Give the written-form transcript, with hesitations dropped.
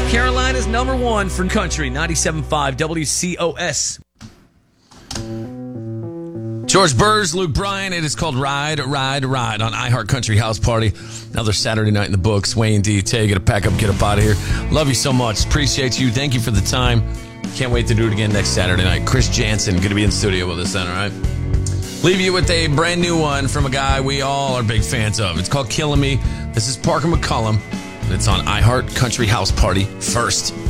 Carolina's number one for country, 97.5 WCOS. George Burrs, Luke Bryan. It is called Ride, Ride, Ride on iHeart Country House Party. Another Saturday night in the books. Wayne D. Tay, get a pack up, get up out of here. Love you so much. Appreciate you. Thank you for the time. Can't wait to do it again next Saturday night. Chris Jansen going to be in the studio with us then, all right? Leave you with a brand new one from a guy we all are big fans of. It's called Killing Me. This is Parker McCollum, and it's on iHeart Country House Party first.